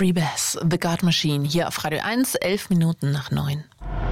Free Bass, The God Machine, hier auf Radio 1, 11 Minuten nach 9.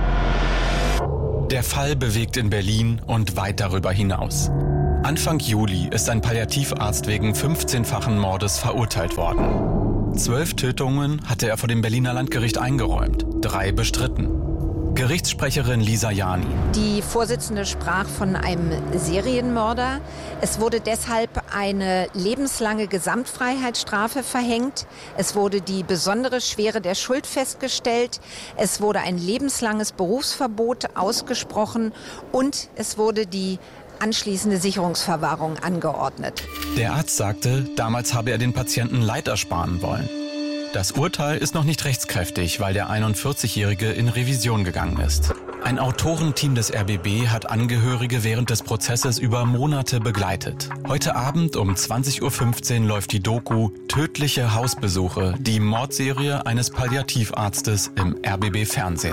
Der Fall bewegt in Berlin und weit darüber hinaus. Anfang Juli ist ein Palliativarzt wegen 15-fachen Mordes verurteilt worden. 12 Tötungen hatte er vor dem Berliner Landgericht eingeräumt, 3 bestritten. Gerichtssprecherin Lisa Jani. Die Vorsitzende sprach von einem Serienmörder. Es wurde deshalb eine lebenslange Gesamtfreiheitsstrafe verhängt. Es wurde die besondere Schwere der Schuld festgestellt. Es wurde ein lebenslanges Berufsverbot ausgesprochen und es wurde die anschließende Sicherungsverwahrung angeordnet. Der Arzt sagte, damals habe er den Patienten Leid ersparen wollen. Das Urteil ist noch nicht rechtskräftig, weil der 41-Jährige in Revision gegangen ist. Ein Autorenteam des RBB hat Angehörige während des Prozesses über Monate begleitet. Heute Abend um 20.15 Uhr läuft die Doku Tödliche Hausbesuche, die Mordserie eines Palliativarztes im RBB-Fernsehen.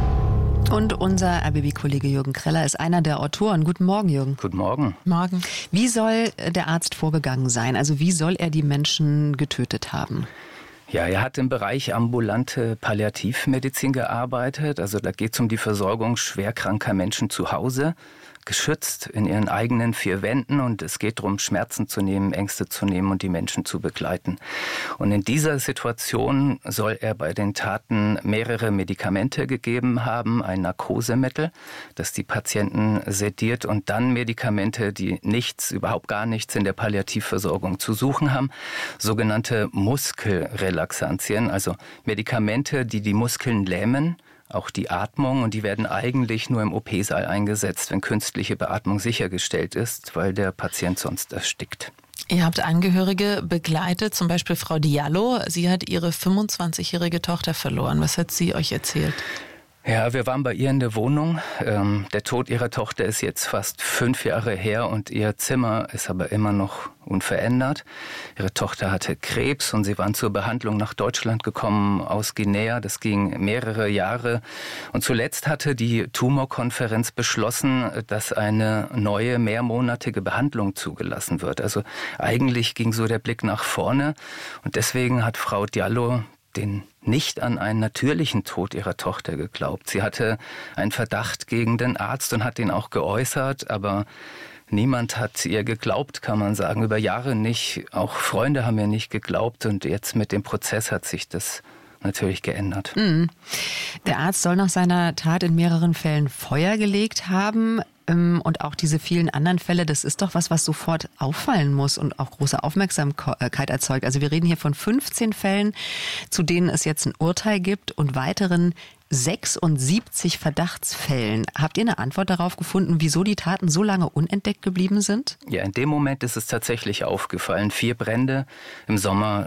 Und unser RBB-Kollege Jürgen Kreller ist einer der Autoren. Guten Morgen, Jürgen. Guten Morgen. Morgen. Wie soll der Arzt vorgegangen sein? Also wie soll er die Menschen getötet haben? Ja, er hat im Bereich ambulante Palliativmedizin gearbeitet. Also da geht es um die Versorgung schwerkranker Menschen zu Hause, geschützt in ihren eigenen 4 Wänden. Und es geht darum, Schmerzen zu nehmen, Ängste zu nehmen und die Menschen zu begleiten. Und in dieser Situation soll er bei den Taten mehrere Medikamente gegeben haben, ein Narkosemittel, das die Patienten sediert, und dann Medikamente, die überhaupt gar nichts in der Palliativversorgung zu suchen haben, sogenannte Muskelrelaxantien, also Medikamente, die die Muskeln lähmen, auch die Atmung, und die werden eigentlich nur im OP-Saal eingesetzt, wenn künstliche Beatmung sichergestellt ist, weil der Patient sonst erstickt. Ihr habt Angehörige begleitet, zum Beispiel Frau Diallo. Sie hat ihre 25-jährige Tochter verloren. Was hat sie euch erzählt? Ja, wir waren bei ihr in der Wohnung. Der Tod ihrer Tochter ist jetzt fast 5 Jahre her und ihr Zimmer ist aber immer noch unverändert. Ihre Tochter hatte Krebs und sie waren zur Behandlung nach Deutschland gekommen aus Guinea. Das ging mehrere Jahre. Und zuletzt hatte die Tumorkonferenz beschlossen, dass eine neue mehrmonatige Behandlung zugelassen wird. Also eigentlich ging so der Blick nach vorne. Und deswegen hat Frau Diallo nicht an einen natürlichen Tod ihrer Tochter geglaubt. Sie hatte einen Verdacht gegen den Arzt und hat ihn auch geäußert, aber niemand hat ihr geglaubt, kann man sagen, über Jahre nicht. Auch Freunde haben ihr nicht geglaubt, und jetzt mit dem Prozess hat sich das natürlich geändert. Der Arzt soll nach seiner Tat in mehreren Fällen Feuer gelegt haben. Und auch diese vielen anderen Fälle, das ist doch was sofort auffallen muss und auch große Aufmerksamkeit erzeugt. Also wir reden hier von 15 Fällen, zu denen es jetzt ein Urteil gibt, und weiteren 76 Verdachtsfällen. Habt ihr eine Antwort darauf gefunden, wieso die Taten so lange unentdeckt geblieben sind? Ja, in dem Moment ist es tatsächlich aufgefallen. 4 Brände im Sommer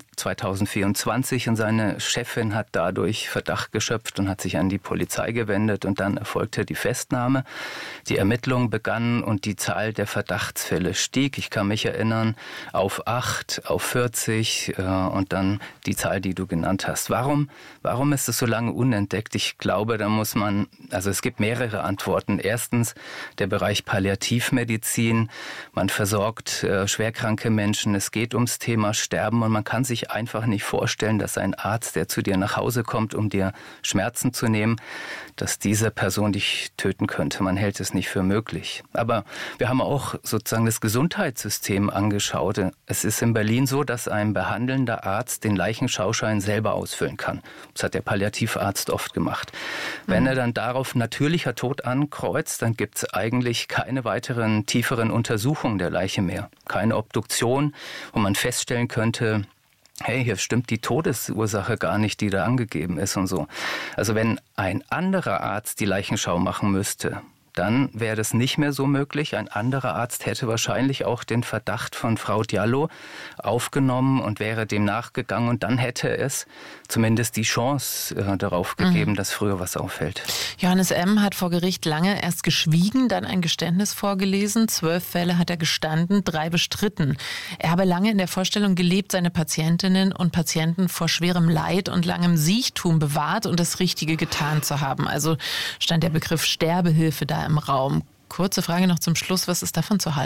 2024, und seine Chefin hat dadurch Verdacht geschöpft und hat sich an die Polizei gewendet, und dann erfolgte die Festnahme. Die Ermittlungen begannen und die Zahl der Verdachtsfälle stieg. Ich kann mich erinnern, auf 8, auf 40 und dann die Zahl, die du genannt hast. Warum ist es so lange unentdeckt? Ich glaube, es gibt mehrere Antworten. Erstens der Bereich Palliativmedizin. Man versorgt schwerkranke Menschen. Es geht ums Thema Sterben, und man kann sich einfach nicht vorstellen, dass ein Arzt, der zu dir nach Hause kommt, um dir Schmerzen zu nehmen, dass diese Person dich töten könnte. Man hält es nicht für möglich. Aber wir haben auch sozusagen das Gesundheitssystem angeschaut. Es ist in Berlin so, dass ein behandelnder Arzt den Leichenschauschein selber ausfüllen kann. Das hat der Palliativarzt oft gemacht. Wenn er dann darauf natürlicher Tod ankreuzt, dann gibt es eigentlich keine weiteren tieferen Untersuchungen der Leiche mehr. Keine Obduktion, wo man feststellen könnte, hey, hier stimmt die Todesursache gar nicht, die da angegeben ist und so. Also wenn ein anderer Arzt die Leichenschau machen müsste, dann wäre das nicht mehr so möglich. Ein anderer Arzt hätte wahrscheinlich auch den Verdacht von Frau Diallo aufgenommen und wäre dem nachgegangen, und dann hätte es zumindest die Chance darauf gegeben, dass früher was auffällt. Johannes M. hat vor Gericht lange erst geschwiegen, dann ein Geständnis vorgelesen. 12 Fälle hat er gestanden, 3 bestritten. Er habe lange in der Vorstellung gelebt, seine Patientinnen und Patienten vor schwerem Leid und langem Siechtum bewahrt und das Richtige getan zu haben. Also stand der Begriff Sterbehilfe da im Raum. Kurze Frage noch zum Schluss, was ist davon zu halten?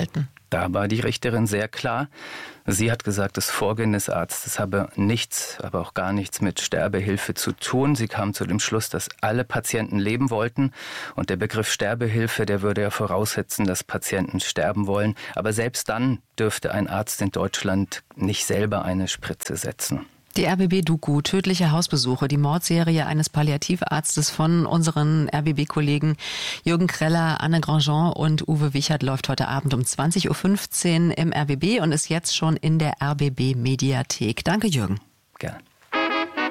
Da war die Richterin sehr klar. Sie hat gesagt, das Vorgehen des Arztes habe nichts, aber auch gar nichts mit Sterbehilfe zu tun. Sie kam zu dem Schluss, dass alle Patienten leben wollten. Und der Begriff Sterbehilfe, der würde ja voraussetzen, dass Patienten sterben wollen. Aber selbst dann dürfte ein Arzt in Deutschland nicht selber eine Spritze setzen. Die RBB-Doku Tödliche Hausbesuche, die Mordserie eines Palliativarztes von unseren RBB-Kollegen Jürgen Kreller, Anne Grandjean und Uwe Wichert läuft heute Abend um 20.15 Uhr im RBB und ist jetzt schon in der RBB-Mediathek. Danke, Jürgen. Gerne.